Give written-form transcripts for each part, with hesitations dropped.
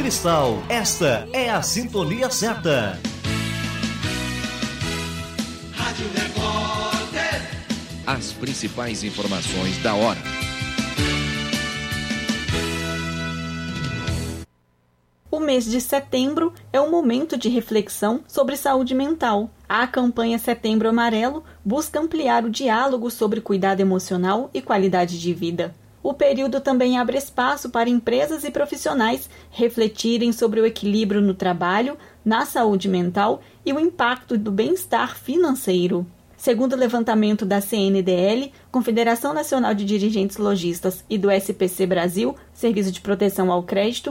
Cristal, esta é a sintonia certa. Rádio Repórter. As principais informações da hora. O mês de setembro é um momento de reflexão sobre saúde mental. A campanha Setembro Amarelo busca ampliar o diálogo sobre cuidado emocional e qualidade de vida. O período também abre espaço para empresas e profissionais refletirem sobre o equilíbrio no trabalho, na saúde mental e o impacto do bem-estar financeiro. Segundo o levantamento da CNDL, Confederação Nacional de Dirigentes Lojistas, e do SPC Brasil, Serviço de Proteção ao Crédito,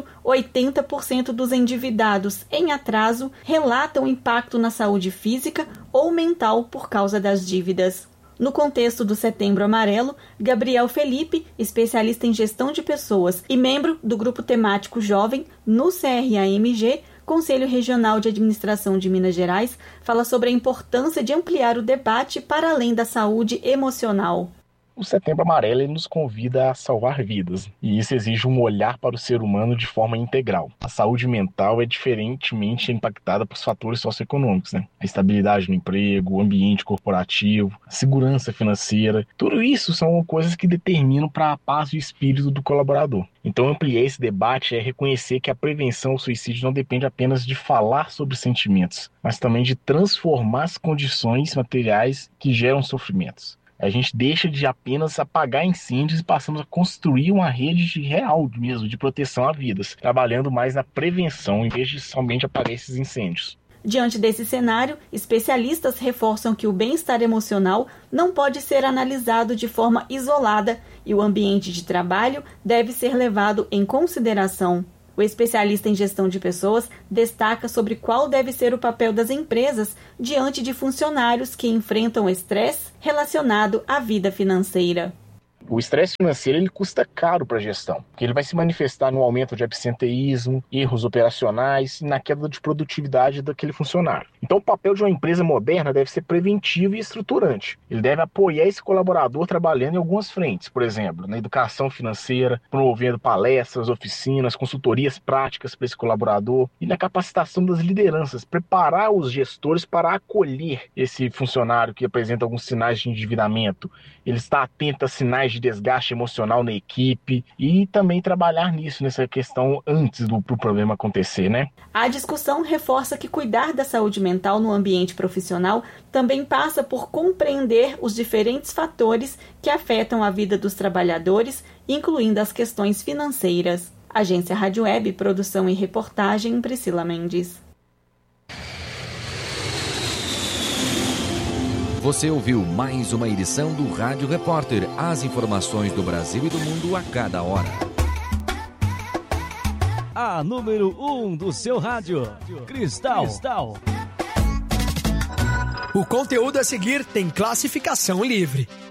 80% dos endividados em atraso relatam impacto na saúde física ou mental por causa das dívidas. No contexto do Setembro Amarelo, Gabriel Felipe, especialista em gestão de pessoas e membro do Grupo Temático Jovem no CRAMG, Conselho Regional de Administração de Minas Gerais, fala sobre a importância de ampliar o debate para além da saúde emocional. O Setembro Amarelo ele nos convida a salvar vidas, e isso exige um olhar para o ser humano de forma integral. A saúde mental é diferentemente impactada por fatores socioeconômicos, A estabilidade no emprego, o ambiente corporativo, a segurança financeira, tudo isso são coisas que determinam para a paz de espírito do colaborador. Então, ampliar esse debate é reconhecer que a prevenção ao suicídio não depende apenas de falar sobre sentimentos, mas também de transformar as condições materiais que geram sofrimentos. A gente deixa de apenas apagar incêndios e passamos a construir uma rede real mesmo de proteção a vidas, trabalhando mais na prevenção em vez de somente apagar esses incêndios. Diante desse cenário, especialistas reforçam que o bem-estar emocional não pode ser analisado de forma isolada e o ambiente de trabalho deve ser levado em consideração. O especialista em gestão de pessoas destaca sobre qual deve ser o papel das empresas diante de funcionários que enfrentam estresse relacionado à vida financeira. O estresse financeiro ele custa caro para a gestão, porque ele vai se manifestar no aumento de absenteísmo, erros operacionais e na queda de produtividade daquele funcionário. Então o papel de uma empresa moderna deve ser preventivo e estruturante. Ele deve apoiar esse colaborador trabalhando em algumas frentes, por exemplo, na educação financeira, promovendo palestras, oficinas, consultorias práticas para esse colaborador e na capacitação das lideranças, preparar os gestores para acolher esse funcionário que apresenta alguns sinais de endividamento. Ele está atento a sinais de desgaste emocional na equipe e também trabalhar nisso, nessa questão antes do problema acontecer, A discussão reforça que cuidar da saúde mental no ambiente profissional também passa por compreender os diferentes fatores que afetam a vida dos trabalhadores, incluindo as questões financeiras. Agência Rádio Web, produção e reportagem, Priscila Mendes. Você ouviu mais uma edição do Rádio Repórter. As informações do Brasil e do mundo a cada hora. A número 1 do seu rádio. Cristal. O conteúdo a seguir tem classificação livre.